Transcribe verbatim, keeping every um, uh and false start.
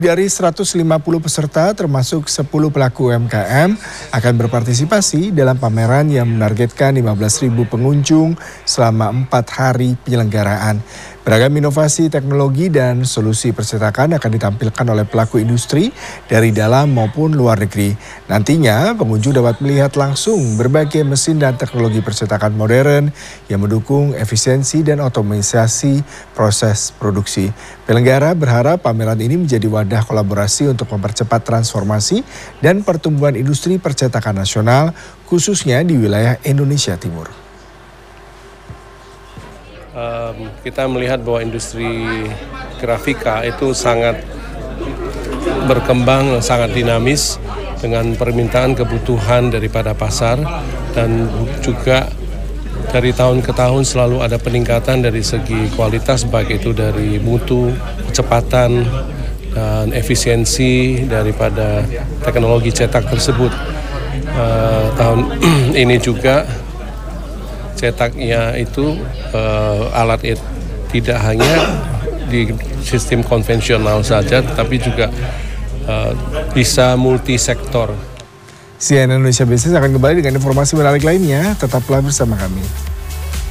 Dari seratus lima puluh peserta termasuk sepuluh pelaku U M K M akan berpartisipasi dalam pameran yang menargetkan lima belas ribu pengunjung selama empat hari penyelenggaraan. Beragam inovasi teknologi dan solusi percetakan akan ditampilkan oleh pelaku industri dari dalam maupun luar negeri. Nantinya pengunjung dapat melihat langsung berbagai mesin dan teknologi percetakan modern yang mendukung efisiensi dan otomatisasi proses produksi. Penyelenggara berharap pameran ini menjadi wadah kolaborasi untuk mempercepat transformasi dan pertumbuhan industri percetakan nasional, khususnya di wilayah Indonesia Timur. Um, kita melihat bahwa industri grafika itu sangat berkembang, sangat dinamis dengan permintaan kebutuhan daripada pasar, dan juga dari tahun ke tahun selalu ada peningkatan dari segi kualitas, baik itu dari mutu, kecepatan, dan efisiensi daripada teknologi cetak tersebut. Uh, tahun ini juga cetaknya itu uh, alat it, tidak hanya di sistem konvensional saja, tapi juga uh, bisa multisektor. C N N Indonesia Business akan kembali dengan informasi menarik lainnya. Tetaplah bersama kami.